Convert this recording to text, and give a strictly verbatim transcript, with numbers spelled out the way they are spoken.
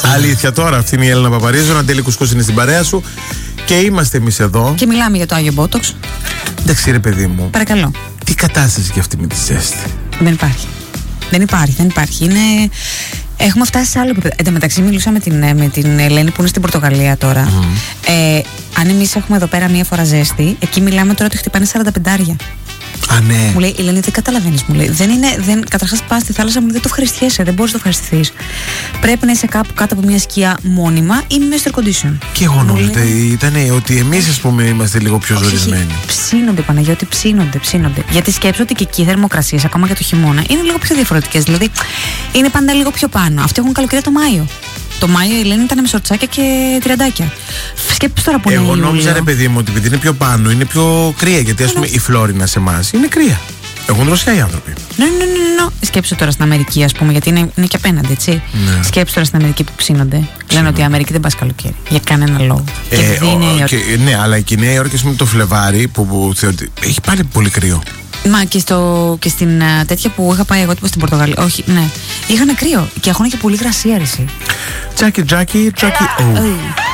Αλήθεια τώρα, αυτή είναι η Έλενα Παπαρίζου. Αντέλη Κουσκούς είναι στην παρέα σου. Και είμαστε εμείς εδώ. Και μιλάμε για το Άγιο Μπότοξ. Εντάξει, ρε παιδί μου. Παρακαλώ. Τι κατάσταση και αυτή με τη ζέστη? Δεν υπάρχει. Δεν υπάρχει, δεν υπάρχει. Είναι... Έχουμε φτάσει σε άλλο επίπεδο. Εν τω μεταξύ, μιλούσα με την, με την Ελένη που είναι στην Πορτογαλία τώρα. Mm. Ε, αν εμείς έχουμε εδώ πέρα μία φορά ζέστη, εκεί μιλάμε τώρα ότι χτυπάνε σαράντα πεντάρια. Α, ναι. Μου λέει, Ελένη, δεν καταλαβαίνεις, μου λέει. Δεν είναι, δεν, καταρχάς πας στη θάλασσα, μου λέει, δεν το ευχαριστιέσαι, δεν μπορείς να το ευχαριστηθείς. Πρέπει να είσαι κάπου κάτω από μια σκιά μόνιμα ή με στο air condition. Και εγώ νόμιζα ήταν ότι εμείς, ας πούμε, είμαστε λίγο πιο ζορισμένοι. Ψήνονται, Παναγιώτη, ψήνονται, ψήνονται. Γιατί σκέψω ότι και εκεί οι θερμοκρασίες, ακόμα και το χειμώνα, είναι λίγο πιο διαφορετικές. Δηλαδή, είναι πάντα λίγο πιο πάνω. Αυτοί έχουν καλοκαίρι το Μάιο. Το Μάιο η Ελένη ήταν με σορτσάκια και τριαντάκια. Σκέψου τώρα που είναι. Εγώ νόμιζα, ρε παιδί μου, ότι επειδή είναι πιο πάνω είναι πιο κρύα. Γιατί, ας πούμε, η Φλόρινα σε εμάς είναι κρύα. Έχουν δροσιά οι άνθρωποι. Ναι, ναι, ναι, ναι. Σκέψου τώρα στην Αμερική, ας πούμε, γιατί είναι, είναι και απέναντι, έτσι. Ναι. Σκέψου τώρα στην Αμερική που ψήνονται. Ψήνονται. Λένε ότι η Αμερική δεν πας καλοκαίρι. Για κανένα λόγο. Ε, και ο, ο, και, ναι, αλλά και η Νέα Υόρκη, ας πούμε, το Φλεβάρι που, που θεωρείται. Έχει πάλι πολύ κρύο. Μα και, στο, και στην uh, τέτοια που είχα πάει εγώ, τύπο στην Πορτογαλία. Όχι, ναι. Είχαν κρύο και έχουν και πολύ γρασία, αρέσει. Τζάκι, τζάκι, τζάκι.